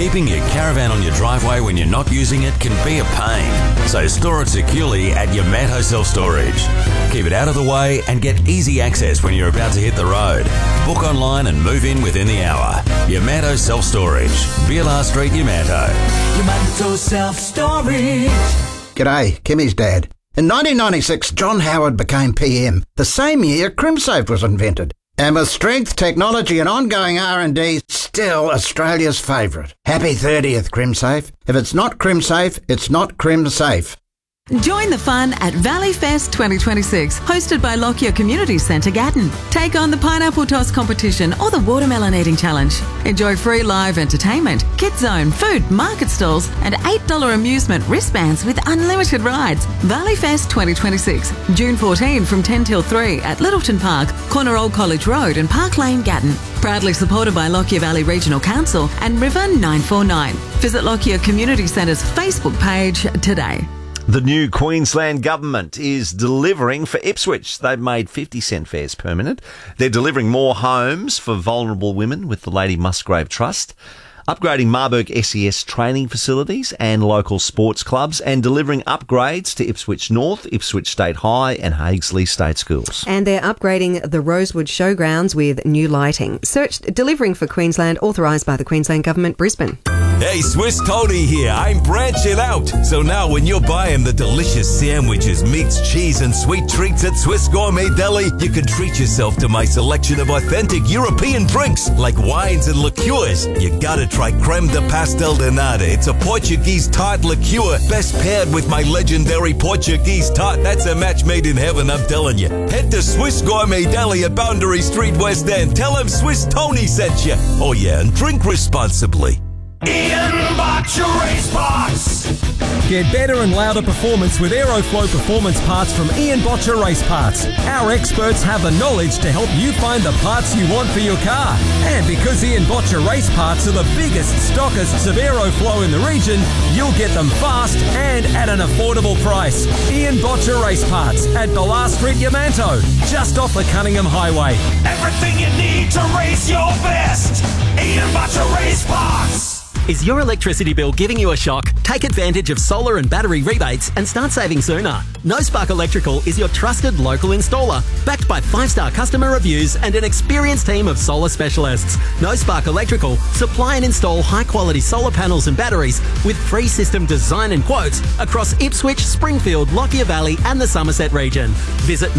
Keeping your caravan on your driveway when you're not using it can be a pain. So store it securely at Yamato Self-Storage. Keep it out of the way and get easy access when you're about to hit the road. Book online and move in within the hour. Yamato Self-Storage. BLR Street, Yamato. Yamato Self-Storage. G'day, Kimmy's dad. In 1996, John Howard became PM, the same year CrimSafe was invented. And with strength, technology and ongoing R&D, still Australia's favourite. Happy 30th, CrimSafe. If it's not CrimSafe, it's not CrimSafe. Join the fun at Valley Fest 2026, hosted by Lockyer Community Centre, Gatton. Take on the Pineapple Toss competition or the Watermelon Eating Challenge. Enjoy free live entertainment, kids zone, food, market stalls and $8 amusement wristbands with unlimited rides. Valley Fest 2026, June 14 from 10 till 3 at Littleton Park, corner Old College Road and Park Lane, Gatton. Proudly supported by Lockyer Valley Regional Council and River 949. Visit Lockyer Community Centre's Facebook page today. The new Queensland government is delivering for Ipswich. They've made 50-cent fares permanent. They're delivering more homes for vulnerable women with the Lady Musgrave Trust, upgrading Marburg SES training facilities and local sports clubs, and delivering upgrades to Ipswich North, Ipswich State High and Haigsley State Schools. And they're upgrading the Rosewood Showgrounds with new lighting. Search Delivering for Queensland, authorised by the Queensland Government, Brisbane. Hey, Swiss Tony here. I'm branching out. So now when you're buying the delicious sandwiches, meats, cheese and sweet treats at Swiss Gourmet Deli, you can treat yourself to my selection of authentic European drinks like wines and liqueurs. You gotta try Creme de Pastel de Nata. It's a Portuguese tart liqueur, best paired with my legendary Portuguese tart. That's a match made in heaven, I'm telling you. Head to Swiss Gourmet Deli at Boundary Street, West End. Tell him Swiss Tony sent you. Oh yeah, and drink responsibly. Ian Butcher Race Parts. Get better and louder performance with Aeroflow Performance Parts from Ian Botcher Race Parts. Our experts have the knowledge to help you find the parts you want for your car. And because Ian Botcher Race Parts are the biggest stockists of Aeroflow in the region, you'll get them fast and at an affordable price. Ian Botcher Race Parts at BLR Street, Yamato, just off the Cunningham Highway. Everything you need to race your best. Ian Butcher Race Parts. Is your electricity bill giving you a shock? Take advantage of solar and battery rebates and start saving sooner. No Spark Electrical is your trusted local installer, backed by 5-star customer reviews and an experienced team of solar specialists. No Spark Electrical supply and install high-quality solar panels and batteries with free system design and quotes across Ipswich, Springfield, Lockyer Valley and the Somerset region. Visit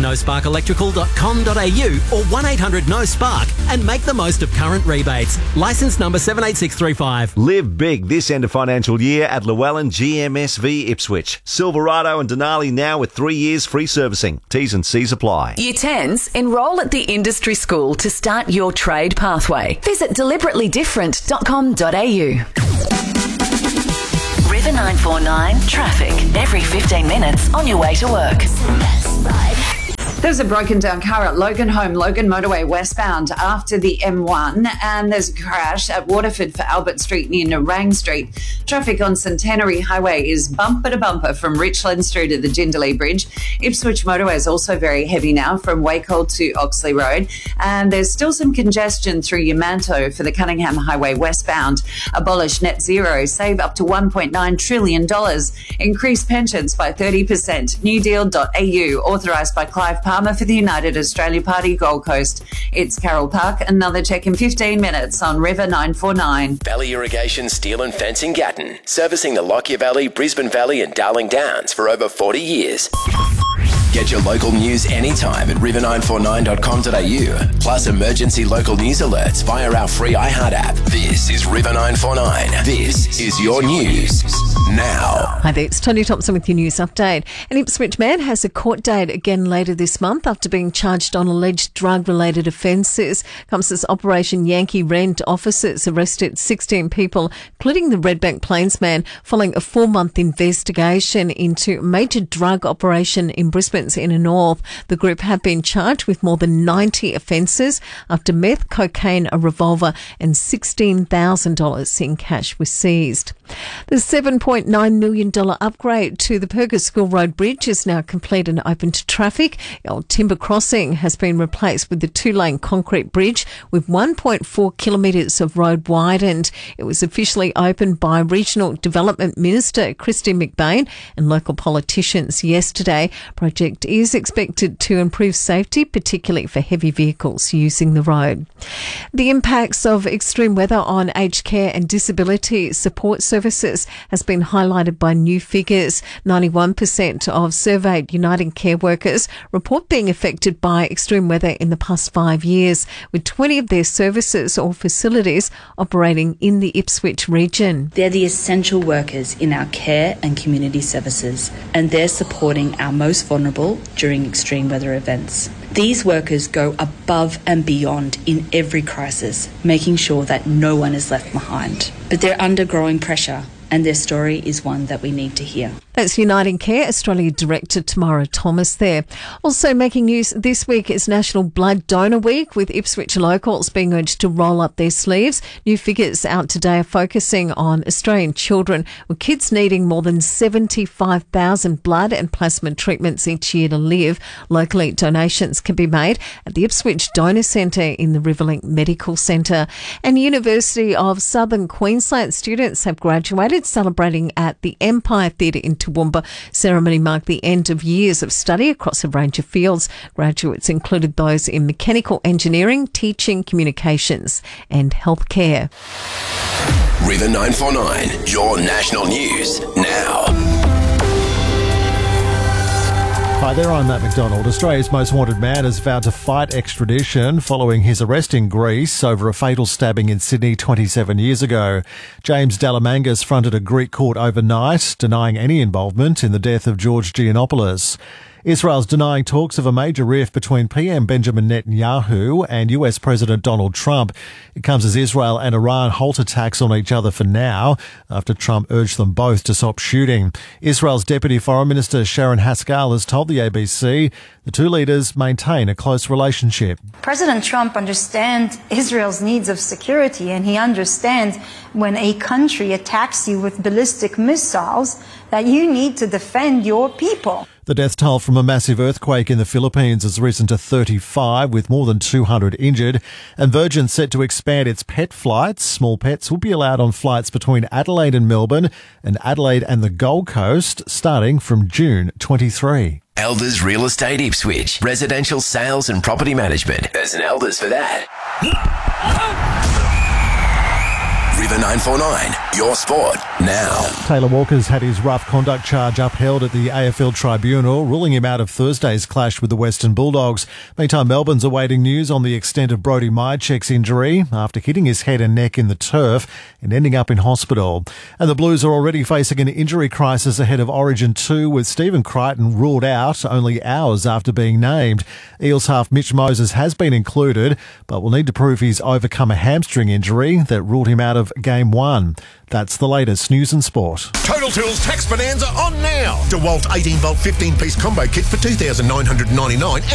nosparkelectrical.com.au or 1-800-NO-SPARK and make the most of current rebates. Licence number 78635. Live big this end of financial year at Llewellyn GMSV Ipswich. Silverado and Denali now with 3 years free servicing. T's and C's apply. Year 10s, enrol at the industry school to start your trade pathway. Visit deliberately-different.com.au. River 949 traffic every 15 minutes on your way to work. There's a broken down car at Logan Motorway westbound after the M1, and there's a crash at Waterford for Albert Street near Nerang Street. Traffic on Centenary Highway is bumper to bumper from Richlands through to the Jindalee Bridge. Ipswich Motorway is also very heavy now from Wacol to Oxley Road, and there's still some congestion through Yamanto for the Cunningham Highway westbound. Abolish net zero, save up to $1.9 trillion, increase pensions by 30%. newdeal.au, authorised by Clive Palmer for the United Australia Party, Gold Coast. It's Carol Park. Another check in 15 minutes on River 949. Valley Irrigation Steel and Fencing Gatton, servicing the Lockyer Valley, Brisbane Valley and Darling Downs for over 40 years. Get your local news anytime at river949.com.au. Plus emergency local news alerts via our free iHeart app. This is River 949. This is your news now. Hi there, it's Tony Thompson with your news update. An Ipswich man has a court date again later this month after being charged on alleged drug-related offences. Comes as Operation Yankee Rent officers arrested 16 people, including the Redbank Plains man, following a 4-month investigation into a major drug operation in Brisbane's Inner North. The group have been charged with more than 90 offences after meth, cocaine, a revolver and $16,000 $100,000 in cash was seized. The $7.9 million upgrade to the Purgus School Road Bridge is now complete and open to traffic. The old timber crossing has been replaced with the 2-lane concrete bridge with 1.4 kilometres of road widened. It was officially opened by Regional Development Minister Christine McBain and local politicians yesterday. Project is expected to improve safety, particularly for heavy vehicles using the road. The impacts of extreme weather on aged care and disability support services has been highlighted by new figures. 91% of surveyed Uniting Care workers report being affected by extreme weather in the past 5 years, with 20 of their services or facilities operating in the Ipswich region. They're the essential workers in our care and community services, and they're supporting our most vulnerable during extreme weather events. These workers go above and beyond in every crisis, making sure that no one is left behind. But they're under growing pressure, and their story is one that we need to hear. That's Uniting Care Australia Director Tamara Thomas there. Also making news this week is National Blood Donor Week, with Ipswich locals being urged to roll up their sleeves. New figures out today are focusing on Australian children, with kids needing more than 75,000 blood and plasma treatments each year to live. Locally, donations can be made at the Ipswich Donor Centre in the Riverlink Medical Centre. And University of Southern Queensland students have graduated, celebrating at the Empire Theatre in Toowoomba. Ceremony marked the end of years of study across a range of fields. Graduates included those in mechanical engineering, teaching, communications and healthcare. River 949, your national news now. Hi there, I'm Matt McDonald. Australia's most wanted man has vowed to fight extradition following his arrest in Greece over a fatal stabbing in Sydney 27 years ago. James Dalamangas fronted a Greek court overnight, denying any involvement in the death of George Giannopoulos. Israel's denying talks of a major rift between PM Benjamin Netanyahu and US President Donald Trump. It comes as Israel and Iran halt attacks on each other for now, after Trump urged them both to stop shooting. Israel's Deputy Foreign Minister Sharon Haskell has told the ABC the two leaders maintain a close relationship. President Trump understands Israel's needs of security, and he understands when a country attacks you with ballistic missiles that you need to defend your people. The death toll from a massive earthquake in the Philippines has risen to 35, with more than 200 injured. And Virgin set to expand its pet flights. Small pets will be allowed on flights between Adelaide and Melbourne and Adelaide and the Gold Coast, starting from June 23. Elders Real Estate Ipswich. Residential sales and property management. There's an Elders for that. River 949, your sport now. Taylor Walker's had his rough conduct charge upheld at the AFL Tribunal, ruling him out of Thursday's clash with the Western Bulldogs. Meantime, Melbourne's awaiting news on the extent of Brodie Myercheck's injury after hitting his head and neck in the turf and ending up in hospital. And the Blues are already facing an injury crisis ahead of Origin 2, with Stephen Crichton ruled out only hours after being named. Eels half Mitch Moses has been included, but will need to prove he's overcome a hamstring injury that ruled him out of Game 1. That's the latest news and sport. Total Tools Tax Bonanza on now. DeWalt 18-volt 15-piece combo kit for $2,999.